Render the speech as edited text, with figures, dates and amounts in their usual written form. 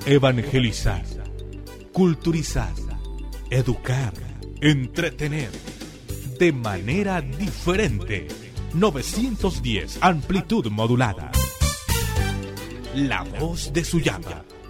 Evangelizar, culturizar, educar, entretener, de manera diferente. 910 amplitud modulada. La voz de Suyama.